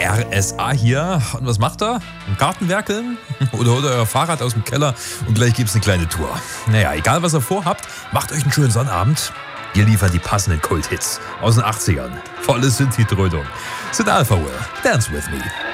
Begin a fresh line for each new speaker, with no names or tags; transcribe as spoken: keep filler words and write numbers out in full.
R S A hier. Und was macht er? Im Garten werkeln? Oder holt euer Fahrrad aus dem Keller und gleich gibt's eine kleine Tour. Naja, egal was ihr vorhabt, macht euch einen schönen Sonnabend. Wir liefern die passenden Kult-Hits aus den achtzigern. Volle Synthi-Dröhnung. Sid Alpha Will, Dance With Me.